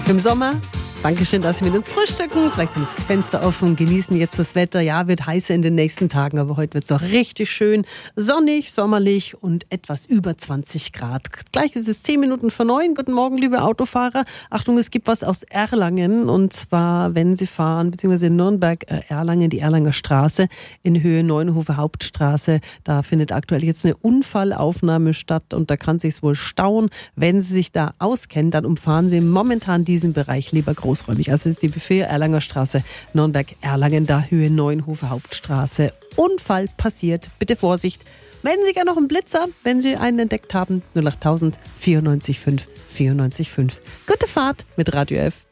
im Sommer. Dankeschön, dass Sie mit uns frühstücken. Vielleicht haben Sie das Fenster offen, genießen jetzt das Wetter. Ja, wird heißer in den nächsten Tagen, aber heute wird es auch richtig schön sonnig, sommerlich und etwas über 20 Grad. Gleich ist es 10 Minuten vor 9. Guten Morgen, liebe Autofahrer. Achtung, es gibt was aus Erlangen, und zwar, wenn Sie fahren, beziehungsweise in Nürnberg, Erlangen, die Erlanger Straße in Höhe Neunhofer Hauptstraße. Da findet aktuell jetzt eine Unfallaufnahme statt und da kann es sich wohl stauen. Wenn Sie sich da auskennen, dann umfahren Sie momentan diesen Bereich lieber großräumig. Also es ist die B4 Erlanger Straße, Nürnberg-Erlangen, da Höhe Neunhofer Hauptstraße. Unfall passiert, bitte Vorsicht. Melden Sie gerne noch einen Blitzer, wenn Sie einen entdeckt haben. 08000 94 5 94 5. Gute Fahrt mit Radio F.